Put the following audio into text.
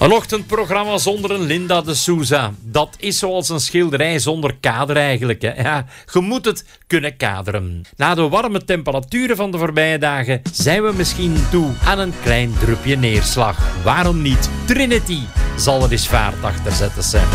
Een ochtendprogramma zonder een Linda de Souza. Dat is zoals een schilderij zonder kader eigenlijk. Hè. Ja, je moet het kunnen kaderen. Na de warme temperaturen van de voorbije dagen zijn we misschien toe aan een klein drupje neerslag. Waarom niet? Trinity zal er eens vaart achter zetten, Sam.